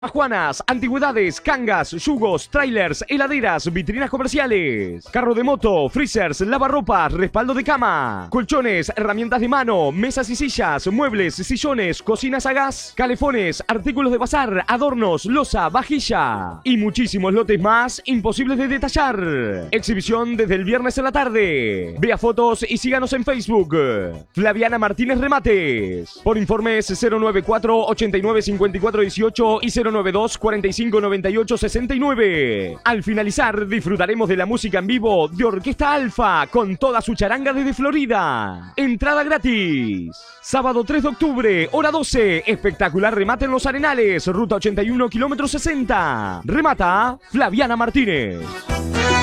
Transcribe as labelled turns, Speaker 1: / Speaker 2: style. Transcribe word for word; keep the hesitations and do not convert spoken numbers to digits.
Speaker 1: Juanas, antigüedades, cangas, yugos, trailers, heladeras, vitrinas comerciales, carro de moto, freezers, lavarropas, respaldo de cama, colchones, herramientas de mano, mesas y sillas, muebles, sillones, cocinas a gas, calefones, artículos de bazar, adornos, loza, vajilla y muchísimos lotes más imposibles de detallar. Exhibición desde el viernes en la tarde. Vea fotos y síganos en Facebook. Flaviana Martínez Remates. Por informes cero nueve cuatro, ochenta y nueve, cincuenta y cuatro dieciocho y cero nueve dos, cuarenta y cinco, noventa y ocho, sesenta y nueve. Al finalizar disfrutaremos de la música en vivo de Orquesta Alfa con toda su charanga desde Florida. Entrada gratis. Sábado tres de octubre, hora doce. Espectacular remate en Los Arenales, ruta ochenta y uno, kilómetro sesenta. Remata Flaviana Martínez.